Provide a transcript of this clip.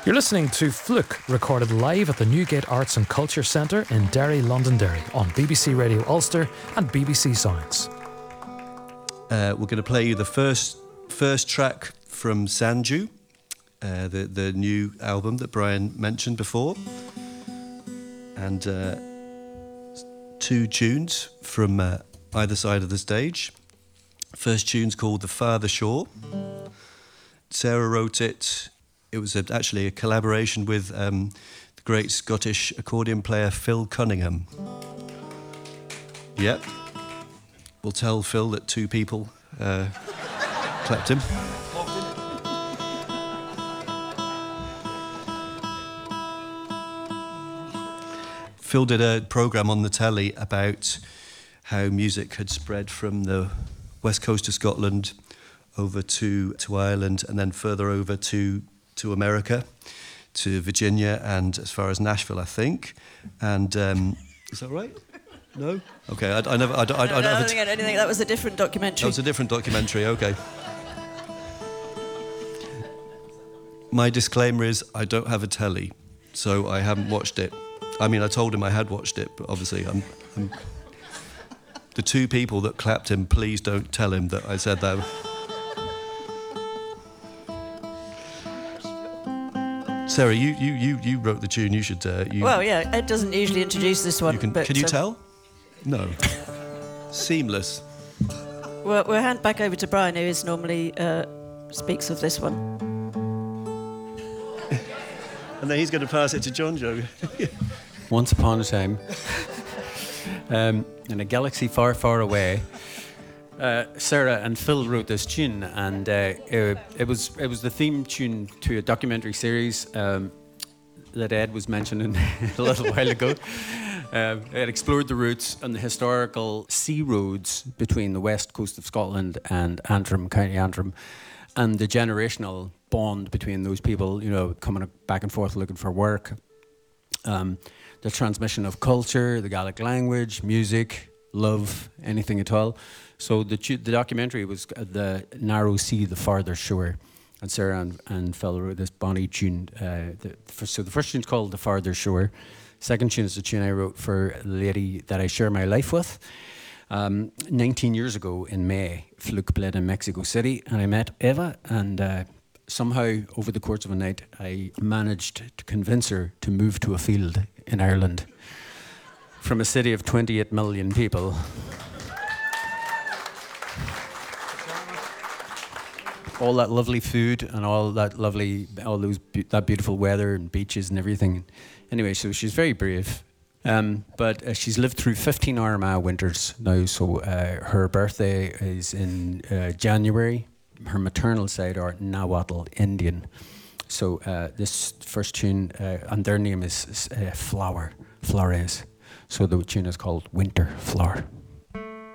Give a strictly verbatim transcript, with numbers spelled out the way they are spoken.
You're listening to Fluke, recorded live at the Newgate Arts and Culture Centre in Derry, Londonderry, on B B C Radio Ulster and B B C Sounds. Uh, we're going to play you the first first track from Sanju, uh, the the new album that Brian mentioned before, and uh, two tunes from uh, either side of the stage. First tune's called "The Farther Shore." Sarah wrote it. It was a, actually a collaboration with um, the great Scottish accordion player Phil Cunningham. Yep. We'll tell Phil that two people uh, clapped him. Phil did a programme on the telly about how music had spread from the west coast of Scotland over to, to Ireland and then further over to to America, to Virginia, and as far as Nashville, I think. And um, is that right? No? Okay, I, I never... I, I, no, I, I, no, I never don't think anything. That was a different documentary. That was a different documentary, okay. My disclaimer is I don't have a telly, so I haven't watched it. I mean, I told him I had watched it, but obviously I'm... I'm the two people that clapped him, please don't tell him that I said that. Sarah, you, you, you, you wrote the tune. You should. Uh, you, well, yeah, Ed doesn't usually introduce this one. You can, but, can you um, tell? No. Seamless. We'll, we'll hand back over to Brian, who is normally uh, speaks of this one. And then he's going to pass it to John Joe. Once upon a time, um, in a galaxy far, far away, Uh, Sarah and Phil wrote this tune, and uh, it, it was it was the theme tune to a documentary series um, that Ed was mentioning a little while ago. Uh, it explored the routes and the historical sea roads between the west coast of Scotland and Antrim, County Antrim, and the generational bond between those people, you know, coming back and forth looking for work, um, the transmission of culture, the Gaelic language, music, love, anything at all. So the the documentary was The Narrow Sea, The Farther Shore, and Sarah and, and Phil wrote this bonny tune. Uh, the, for, so the first tune's called The Farther Shore. Second tune is the tune I wrote for the lady that I share my life with. Um, nineteen years ago in May, Fluke played in Mexico City, and I met Eva, and uh, somehow over the course of a night, I managed to convince her to move to a field in Ireland from a city of twenty-eight million people. All that lovely food and all that lovely, all those be- that beautiful weather and beaches and everything. Anyway, so she's very brave, um, but uh, she's lived through fifteen Armagh winters now. So uh, her birthday is in uh, January. Her maternal side are Nahuatl Indian. So uh, this first tune, uh, and their name is uh, Flower, Flores. So the tune is called Winter Flower.